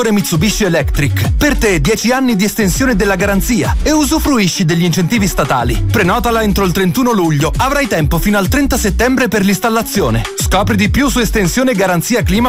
Mitsubishi Electric. Per te 10 anni di estensione della garanzia e usufruisci degli incentivi statali. Prenotala entro il 31 luglio, avrai tempo fino al 30 settembre per l'installazione. Scopri di più su estensionegaranziaclima.it.